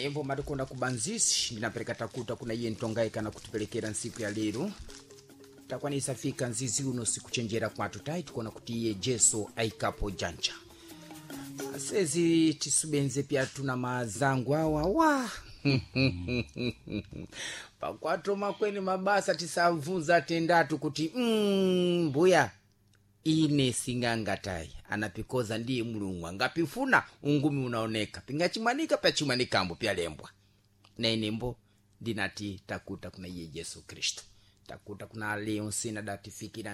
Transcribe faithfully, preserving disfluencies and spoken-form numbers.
nembo madikonda kubanzisi ndinapeleka takuta kuna iye ntongaika na kutipelekera nsiku ya lero takwanisa fika nzizi uno sikuchenjera kwatu taiti kuona kuti iye Jesu aikapo janja asezi tisubenze pia tuna mazangu awa wa pakwatu makweni mabasa tisamvunza tendatu kuti mm, mbuya ine singangatai anapikoza ndiye mulungu ngapifuna ungumi unaoneka pingachimwanika pa chimwanikambo pya lembwa na inembo ndinati takuta kuna iye Yesu Kristo takuta kuna leo sina datifikira